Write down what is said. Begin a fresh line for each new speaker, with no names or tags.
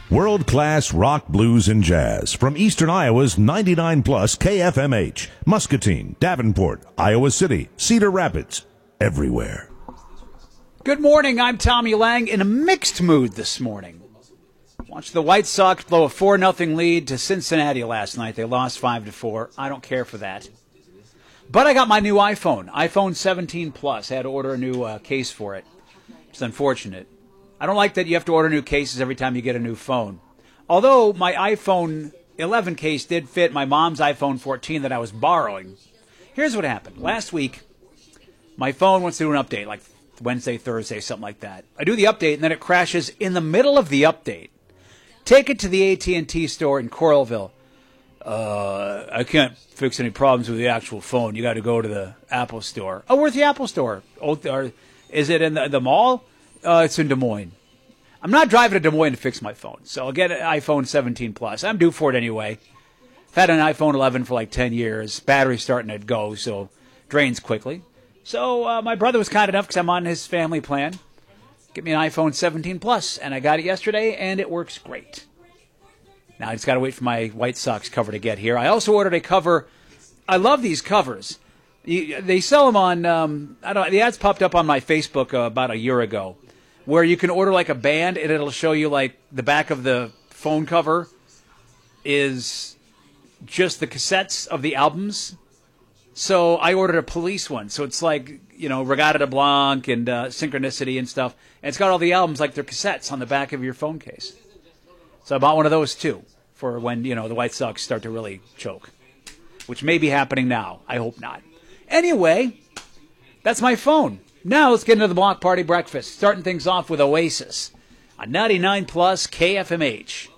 World-class rock, blues, and jazz from Eastern Iowa's 99 plus KFMH, Muscatine, Davenport, Iowa City, Cedar Rapids, everywhere.
Good morning, I'm Tommy Lang in a mixed mood this morning. Watched the White Sox blow a 4-0 lead to Cincinnati last night. They lost 5-4. I don't care for that. But I got my new iPhone 17 Plus. I had to order a new case for it. It's unfortunate. I don't like that you have to order new cases every time you get a new phone. Although my iPhone 11 case did fit my mom's iPhone 14 that I was borrowing. Here's what happened. Last week, my phone wants to do an update, like Wednesday, Thursday, something like that. I do the update, and then it crashes in the middle of the update. Take it to the AT&T store in Coralville. I can't fix any problems with the actual phone. You got to go to the Apple store. Oh, where's the Apple store? Oh, is it in the mall? It's in Des Moines. I'm not driving to Des Moines to fix my phone, so I'll get an iPhone 17 Plus. I'm due for it anyway. I've had an iPhone 11 for like 10 years. Battery's starting to go, so drains quickly. So my brother was kind enough, because I'm on his family plan, get me an iPhone 17 Plus, and I got it yesterday, and it works great. Now I just got to wait for my White Sox cover to get here. I also ordered a cover. I love these covers. They sell them on, the ads popped up on my Facebook about a year ago, where you can order like a band, and it'll show you like the back of the phone cover is just the cassettes of the albums. So I ordered a Police one. So it's like, Regatta de Blanc and Synchronicity and stuff. And it's got all the albums like they're cassettes on the back of your phone case. So I bought one of those too for when, the White Sox start to really choke, which may be happening now. I hope not. Anyway, that's my phone. Now let's get into the Block Party Breakfast, starting things off with Oasis on 99 plus KFMH.